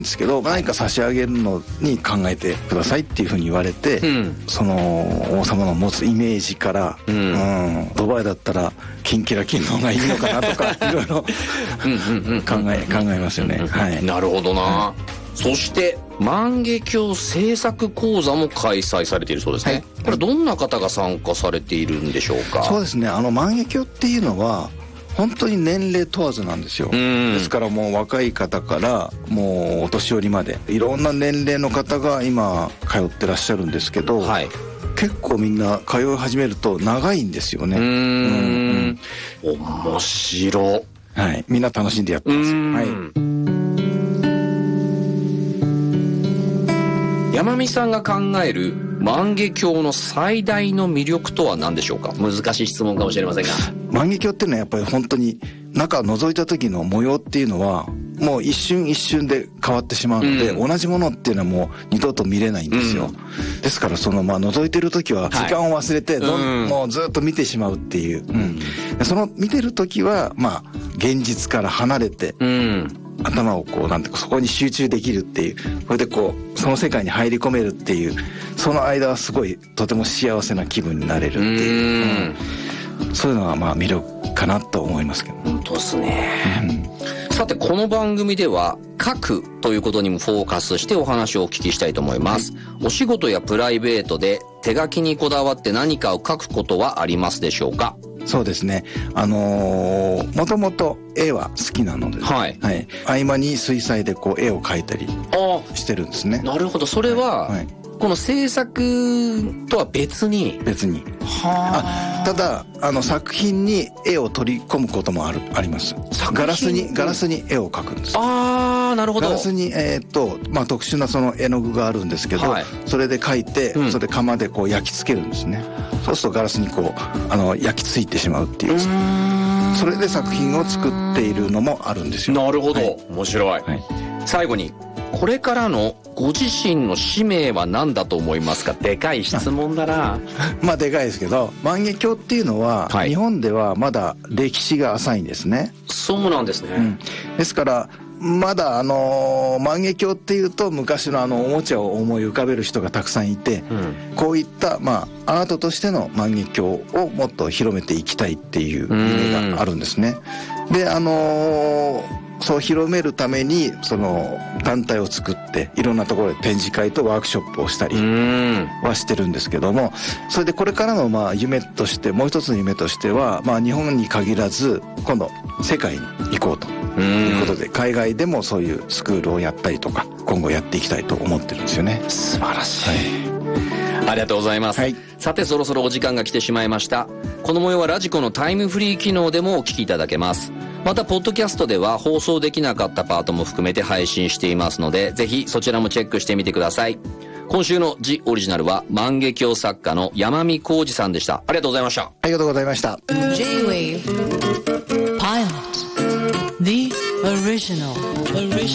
ですけど、何か差し上げるのに考えてくださいっていうふうに言われて、その王様の持つイメージから、ドバイだったらキンキラキンの方がいいのかなとかいろいろ考えますよね。 なるほどな。そして万華鏡制作講座も開催されているそうですね。これどんな方が参加されているんでしょうか。 そうですね、万華鏡っていうのは本当に年齢問わずなんですよ。ですからもう若い方からもうお年寄りまでいろんな年齢の方が今通ってらっしゃるんですけど、結構みんな通い始めると長いんですよね。 面白い。 みんな楽しんでやってます。 山見さんが考える万華鏡の最大の魅力とは何でしょうか。難しい質問かもしれませんが、 万華鏡っていうのはやっぱり本当に中覗いた時の模様っていうのはもう一瞬一瞬で変わってしまうので、同じものっていうのはもう二度と見れないんですよ。ですからその覗いてる時は時間を忘れてもうずっと見てしまうっていう、その見てる時は現実から離れて、頭をこうなんてそこに集中できるっていう、これでこうその世界に入り込めるっていう、その間はすごいとても幸せな気分になれるっていう、そういうのが魅力かなと思いますけど。 本当ですね。さてこの番組では書くということにもフォーカスしてお話をお聞きしたいと思います。お仕事やプライベートで手書きにこだわって何かを書くことはありますでしょうか。 そうですね、もともと絵は好きなので、合間に水彩でこう絵を描いたりしてるんですね。 なるほど。それは、この制作とは別にただ作品に絵を取り込むこともあります。ガラスに絵を描くんです。 なるほど。 ガラスに特殊なその絵の具があるんですけど、それで描いて、それで窯でこう焼き付けるんですね。そうするとガラスにこう焼き付いてしまうっていう、それで作品を作っているのもあるんですよ。 なるほど、面白い。最後にこれからのご自身の使命は何だと思いますか。でかい質問だな。 でかいですけど、万華鏡っていうのは、日本ではまだ歴史が浅いんですね。 そうなんですね。 ですからまだ万華鏡っていうと昔のおもちゃを思い浮かべる人がたくさんいて、こういったアートとしての万華鏡をもっと広めていきたいっていう夢があるんですね。でそう広めるためにその団体を作っていろんなところで展示会とワークショップをしたりはしてるんですけども、それでこれからの夢として、もう一つの夢としては日本に限らず今度世界に行こうということで、海外でもそういうスクールをやったりとか今後やっていきたいと思ってるんですよね。 素晴らしい。ありがとうございます。さてそろそろお時間が来てしまいました。この模様はラジコのタイムフリー機能でもお聞きいただけます。またポッドキャストでは放送できなかったパートも含めて配信していますので、ぜひそちらもチェックしてみてください。今週のジ・オリジナルは万華鏡作家の山見浩二さんでした。ありがとうございました。 ありがとうございました。 J-Wave Pilot The Original